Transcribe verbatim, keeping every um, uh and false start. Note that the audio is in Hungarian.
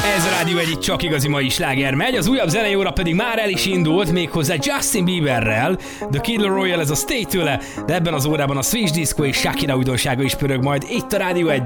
Ez a Rádió egyik csak igazi mai sláger megy, az újabb zenei óra pedig már el is indult, méghozzá Justin Bieberrel. The Kid Laroi ez a Stay tőle, de ebben az órában a Switch Disco és Shakira újdonsága is pörög majd itt a Rádió egy.